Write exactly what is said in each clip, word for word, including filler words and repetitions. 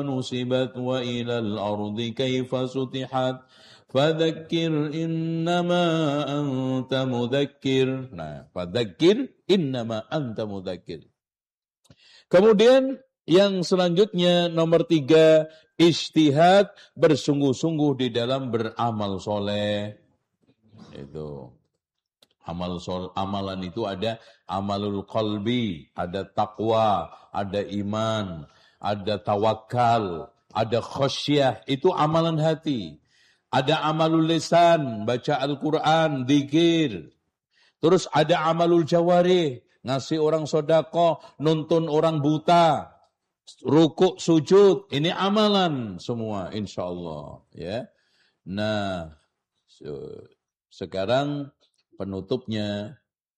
nusibat wa ilal ardi kaifa sutihat fadzakir innama anta mudzakir. Nah, fadzakir innama anta mudzakir. Kemudian yang selanjutnya nomor tiga, ijtihad, bersungguh-sungguh di dalam beramal soleh. Itu amal sol, amalan itu ada amalul qalbi, ada taqwa, ada iman, ada tawakal, ada khasyah, itu amalan hati. Ada amalul lisan, baca Al-Quran, zikir. Terus ada amalul jawarih, ngasih orang sedekah, nuntun orang buta, rukuk sujud, ini amalan semua insyaallah ya. Nah, sekarang penutupnya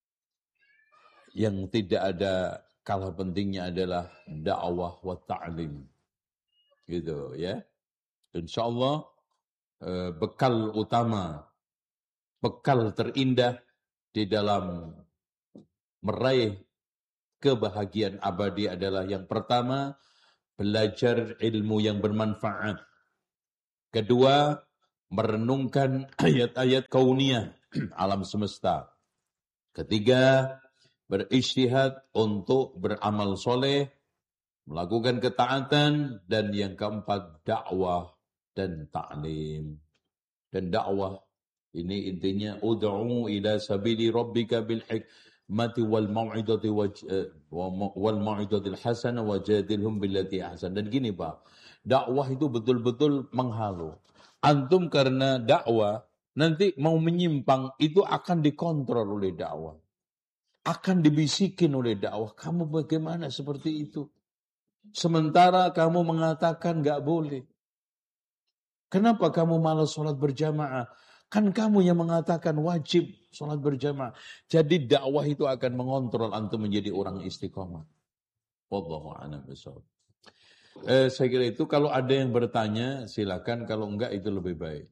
yang tidak ada kalah pentingnya adalah dakwah wa ta'lim. Gitu ya. Insyaallah eh, bekal utama, bekal terindah di dalam meraih kebahagiaan abadi adalah yang pertama, belajar ilmu yang bermanfaat. Kedua, merenungkan ayat-ayat kauniyah alam semesta. Ketiga, berijtihad untuk beramal soleh, melakukan ketaatan, dan yang keempat, dakwah dan ta'lim. Dan dakwah ini intinya ud'u ila sabili rabbika bil hikmati wal mau'izati wal mau'izatil hasanah wajadilhum billati ahsan. Dan gini Pak, dakwah itu betul-betul menghalu. Antum karena dakwah nanti mau menyimpang itu akan dikontrol oleh dakwah. Akan dibisikin oleh dakwah. Kamu bagaimana seperti itu? Sementara kamu mengatakan gak boleh. Kenapa kamu malas sholat berjamaah? Kan kamu yang mengatakan wajib sholat berjamaah. Jadi dakwah itu akan mengontrol antum menjadi orang istiqomah. Wallahu a'lam bishawab. Eh, saya kira itu kalau ada yang bertanya silakan, kalau enggak itu lebih baik.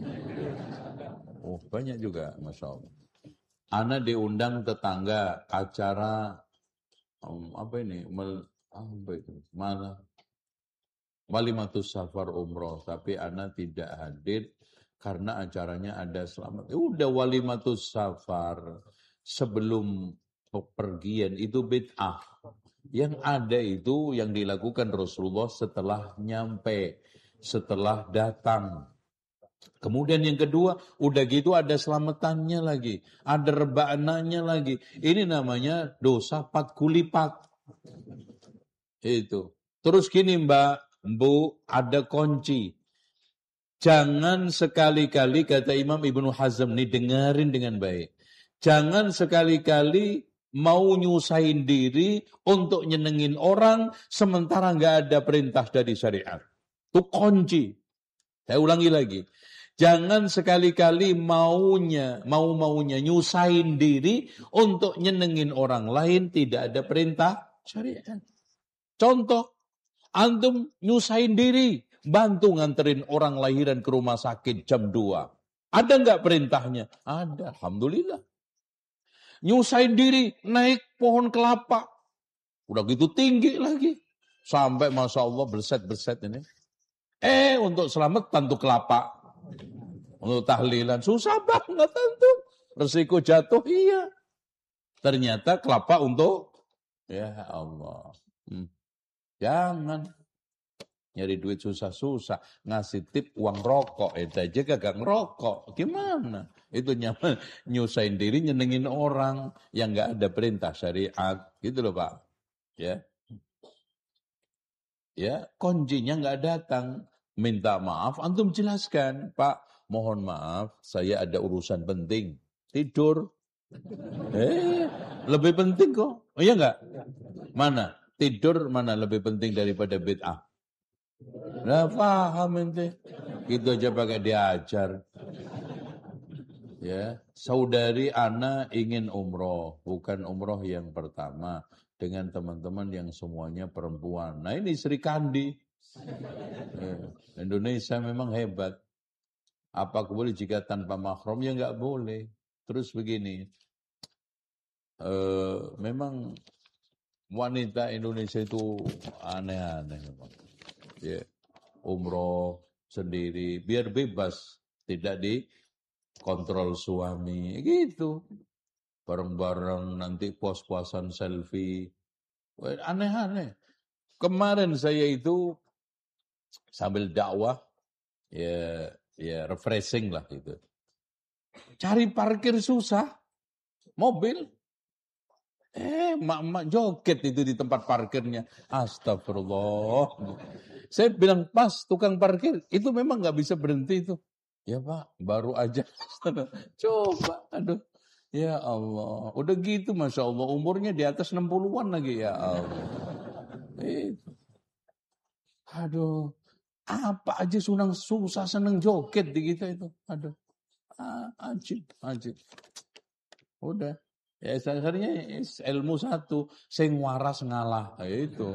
Oh banyak juga, masya Allah. Ana diundang tetangga acara um, apa ini? Mel, apa itu? Mana? Walimatus safar umroh, tapi ana tidak hadir karena acaranya ada selamat. Ya udah walimatus safar sebelum pepergian itu bid'ah. Yang ada itu yang dilakukan Rasulullah setelah nyampe, setelah datang. Kemudian yang kedua, udah gitu ada selamatannya lagi, ada rebaananya lagi. Ini namanya dosa pat kulipat. Itu. Terus gini Mbak, Bu, ada kunci. Jangan sekali-kali, kata Imam Ibnu Hazm, nih dengerin dengan baik. Jangan sekali-kali mau nyusahin diri untuk nyenengin orang sementara nggak ada perintah dari syariat. Itu kunci. Saya ulangi lagi. Jangan sekali-kali maunya, mau-maunya nyusahin diri untuk nyenengin orang lain tidak ada perintah syariat. Contoh, antum nyusahin diri, bantu nganterin orang lahiran ke rumah sakit jam dua. Ada nggak perintahnya? Ada, alhamdulillah. Nyusahin diri, naik pohon kelapa. Udah gitu tinggi lagi. Sampai Masya Allah berset-berset ini. Eh, untuk selamatan tuh kelapa. Untuk tahlilan, susah banget tentu. Resiko jatuh, iya. Ternyata kelapa untuk, ya Allah. Hmm. Jangan. Nyari duit susah-susah. Ngasih tip uang rokok. Eh, aja kagak ngerokok. Gimana? Itu nyaman. Nyusahin diri, nyenengin orang. Yang gak ada perintah syariat. Gitu loh Pak. Ya. Ya, kuncinya nggak datang, minta maaf, antum jelaskan, Pak, mohon maaf, saya ada urusan penting, tidur, eh, lebih penting kok, oh, iya nggak? Mana tidur mana lebih penting daripada bid'ah? Nah, paham ente, itu aja pakai diajar. Ya, saudari Ana ingin umroh, bukan umroh yang pertama dengan teman-teman yang semuanya perempuan. Nah ini Sri Kandi, ya, Indonesia memang hebat. Apa boleh jika tanpa mahram? Ya nggak boleh. Terus begini, eh, memang wanita Indonesia itu aneh-aneh. ya, umroh sendiri, biar bebas, tidak dikontrol suami, gitu. Bareng-bareng nanti puas-puasan selfie, aneh-aneh. Kemarin saya itu sambil dakwah, ya, ya refreshing lah gitu. Cari parkir susah, mobil. Eh, mak-mak joget itu di tempat parkirnya. Astagfirullah. Saya bilang, pas tukang parkir, itu memang gak bisa berhenti itu. Ya Pak, baru aja. Coba, aduh. Ya Allah. Udah gitu, Masya Allah. Umurnya di atas enam puluhan lagi, ya Allah. Itu. Aduh. Apa aja sunang susah seneng joget di kita itu. Aduh. Ah, ajib, ajib. Udah. Ya sebenarnya ilmu satu, sing waras ngalah, itu.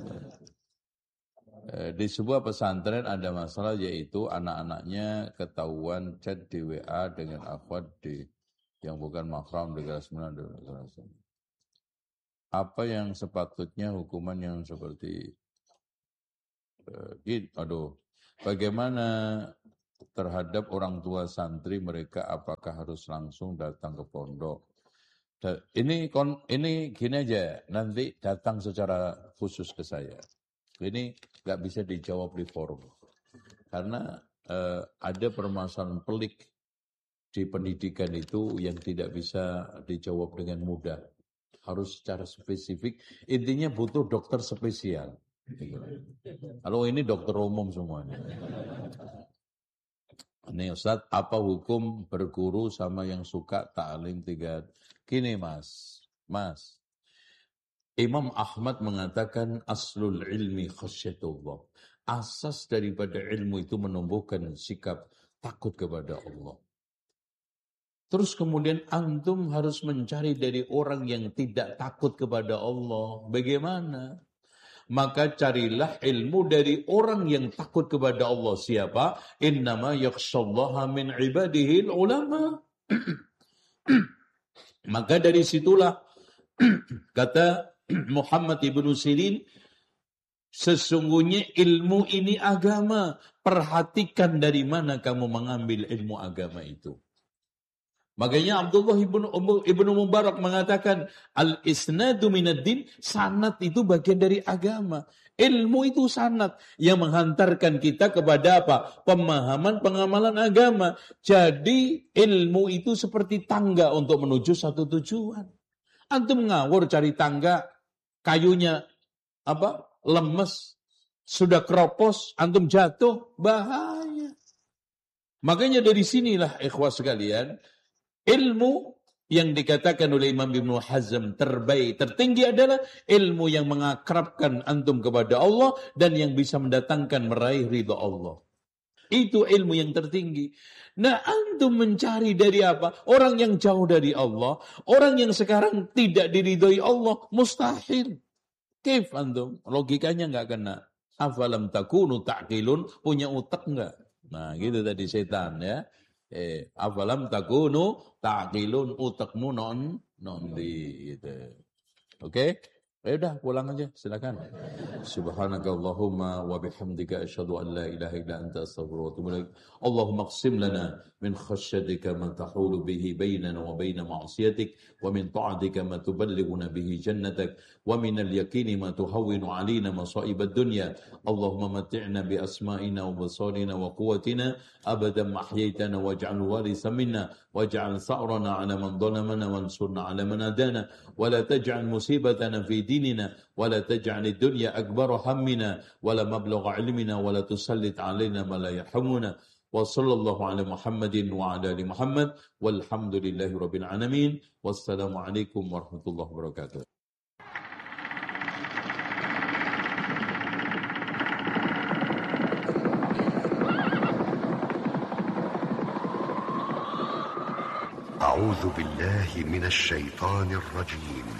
Di sebuah pesantren ada masalah, yaitu anak-anaknya ketahuan chat di W A dengan akhwat di yang bukan mahram di garis menang. Apa yang sepatutnya hukuman yang seperti uh, gitu? Aduh, bagaimana terhadap orang tua santri mereka, apakah harus langsung datang ke pondok? Ini ini gini aja, nanti datang secara khusus ke saya. Ini nggak bisa dijawab di forum, karena eh, ada permasalahan pelik di pendidikan itu yang tidak bisa dijawab dengan mudah. Harus secara spesifik. Intinya butuh dokter spesial. Kalau ini dokter umum semuanya. Ini Ustaz, apa hukum berguru sama yang suka ta'lim tiga? Gini mas, mas. Imam Ahmad mengatakan aslul ilmi khasyatullah. Asas daripada ilmu itu menumbuhkan sikap takut kepada Allah. Terus kemudian antum harus mencari dari orang yang tidak takut kepada Allah. Bagaimana? Maka carilah ilmu dari orang yang takut kepada Allah. Siapa? Innama yakhshallaha min ibadihi ulama. Maka dari situlah kata Muhammad ibnu Sirin, sesungguhnya ilmu ini agama. Perhatikan dari mana kamu mengambil ilmu agama itu. Makanya Abdullah ibnu, ibnu Mubarak mengatakan, al-isnadu minad-din, sanad itu bagian dari agama. Ilmu itu sanad yang menghantarkan kita kepada apa? Pemahaman, pengamalan agama. Jadi ilmu itu seperti tangga untuk menuju satu tujuan. Antum ngawur cari tangga, kayunya apa? Lemes, sudah keropos, antum jatuh, bahaya. Makanya dari sinilah ikhwah sekalian, ilmu yang dikatakan oleh Imam Ibnu Hazm terbaik, tertinggi adalah ilmu yang mengakrabkan antum kepada Allah dan yang bisa mendatangkan meraih ridha Allah. Itu ilmu yang tertinggi. Nah, antum mencari dari apa? Orang yang jauh dari Allah, orang yang sekarang tidak diridhoi Allah, mustahil. Kif antum? Logikanya enggak kena. Afalam takunu ta'qilun, punya otak enggak? Nah, gitu tadi setan ya. Eh, afalam takunu ta'qilun, utakmu non nondi gitu. Oke? Okay? Ya udah pulang aja, silakan. Subhanakallahumma wa bihamdika asyhadu an la ilaha illa anta astaghfiruka wa atubu ilaik. Allahumma qsim lana min khasyatika ma tahulu bihi bainana wa bain ma'siyatik wa min ta'atika ma tuballighuna bihi jannatak wa min al-yaqini ma tuhawwinu 'alaina masa'ib ad-dunya. Allahumma mat'ina bi asma'ina wa basarina wa quwwatina abadan ma ahyaytana waj'al waritha minna waj'al sa'rana 'ala man dhalamana wansurna 'ala man adana wa la taj'al musibatana fi dinina wa la taj'al ad-dunya akbar hammina wa la mablagha 'ilmina wa la tusallit 'alaina ma la yarhamuna. Wa sallallahu ala Muhammadin wa ala ali Muhammad walhamdulillahi rabbil alamin. Wassalamu alaikum warahmatullahi wabarakatuh. أعوذ بالله من الشيطان الرجيم